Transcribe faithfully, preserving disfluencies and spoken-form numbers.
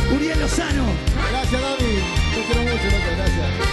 Uriel Lozano. Gracias, David. Te quiero mucho, loco. Gracias.